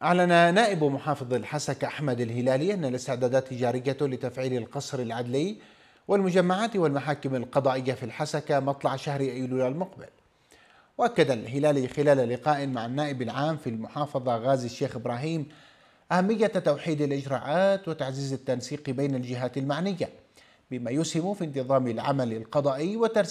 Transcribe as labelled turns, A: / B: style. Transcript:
A: أعلن نائب محافظ الحسكة أحمد الهلالي أن الاستعدادات جارية لتفعيل القصر العدلي والمجمعات والمحاكم القضائية في الحسكة مطلع شهر أيلول المقبل. وأكد الهلالي خلال لقاء مع النائب العام في المحافظة غازي الشيخ إبراهيم أهمية توحيد الإجراءات وتعزيز التنسيق بين الجهات المعنية، بما يسهم في انتظام العمل القضائي وترسيم